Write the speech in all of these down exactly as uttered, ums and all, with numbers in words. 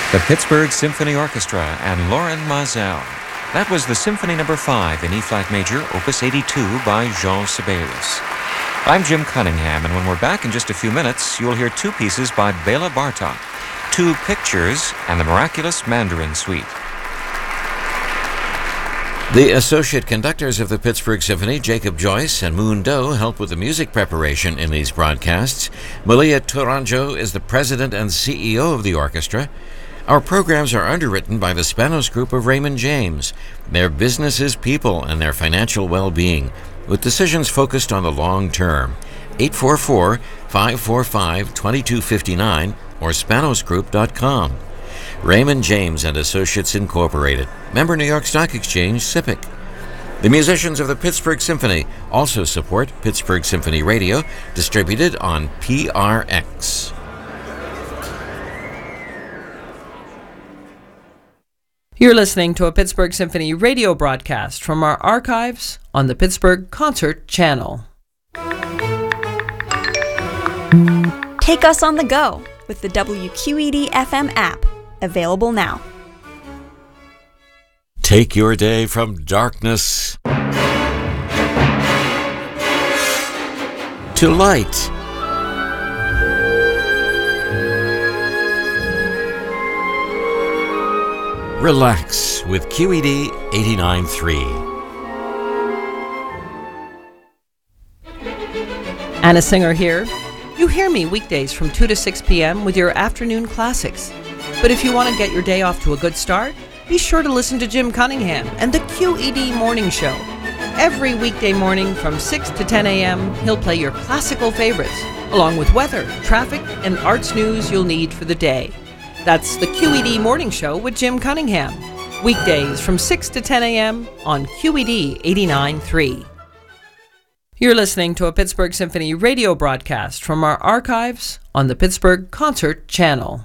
The Pittsburgh Symphony Orchestra and Loren Maazel. That was the Symphony Number five in E-flat major, Opus eighty-two by Jean Sibelius. I'm Jim Cunningham, and when we're back in just a few minutes, you'll hear two pieces by Bela Bartok, Two Pictures and the Miraculous Mandarin Suite. The associate conductors of the Pittsburgh Symphony, Jacob Joyce and Moon Doe, help with the music preparation in these broadcasts. Malia Tourangeau is the president and C E O of the orchestra. Our programs are underwritten by the Spanos Group of Raymond James. Their business is people and their financial well-being, with decisions focused on the long term. eight four four, five four five, two two five nine or spanos group dot com. Raymond James and Associates Incorporated. Member New York Stock Exchange, S I P C. The musicians of the Pittsburgh Symphony also support Pittsburgh Symphony Radio, distributed on P R X. You're listening to a Pittsburgh Symphony radio broadcast from our archives on the Pittsburgh Concert Channel. Take us on the go with the W Q E D F M app, available now. Take your day from darkness to light. Relax with Q E D eighty-nine point three. Anna Singer here. You hear me weekdays from two to six p.m. with your afternoon classics. But if you want to get your day off to a good start, be sure to listen to Jim Cunningham and the Q E D Morning Show. Every weekday morning from six to ten a.m., he'll play your classical favorites, along with weather, traffic, and arts news you'll need for the day. That's the Q E D Morning Show with Jim Cunningham. Weekdays from six to ten a.m. on Q E D eighty-nine point three. You're listening to a Pittsburgh Symphony radio broadcast from our archives on the Pittsburgh Concert Channel.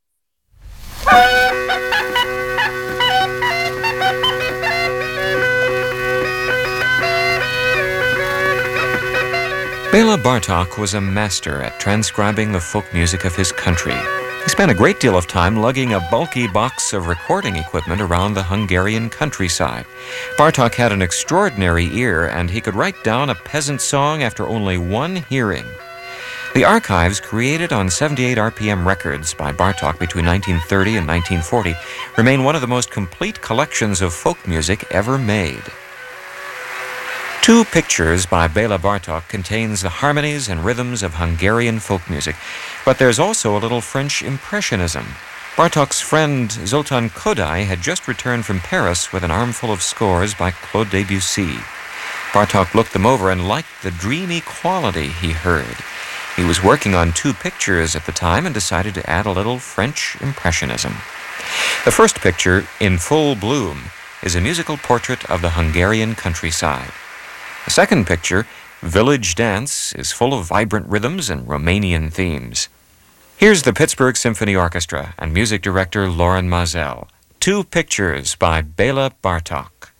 Bela Bartok was a master at transcribing the folk music of his country. He spent a great deal of time lugging a bulky box of recording equipment around the Hungarian countryside. Bartok had an extraordinary ear, and he could write down a peasant song after only one hearing. The archives, created on seventy-eight R P M records by Bartok between nineteen thirty and nineteen forty, remain one of the most complete collections of folk music ever made. Two Pictures by Bela Bartok contains the harmonies and rhythms of Hungarian folk music, but there's also a little French impressionism. Bartok's friend Zoltan Kodály had just returned from Paris with an armful of scores by Claude Debussy. Bartok looked them over and liked the dreamy quality he heard. He was working on Two Pictures at the time and decided to add a little French impressionism. The first picture, In Full Bloom, is a musical portrait of the Hungarian countryside. The second picture, Village Dance, is full of vibrant rhythms and Romanian themes. Here's the Pittsburgh Symphony Orchestra and music director Loren Maazel. Two Pictures by Bela Bartok.